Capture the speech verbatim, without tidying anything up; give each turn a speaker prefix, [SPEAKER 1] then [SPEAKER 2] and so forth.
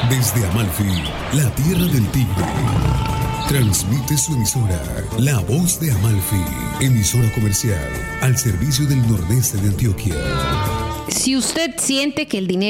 [SPEAKER 1] Desde Amalfi, la tierra del tigre, transmite su emisora, La Voz de Amalfi, emisora comercial al servicio del nordeste de Antioquia.
[SPEAKER 2] Si usted siente que el dinero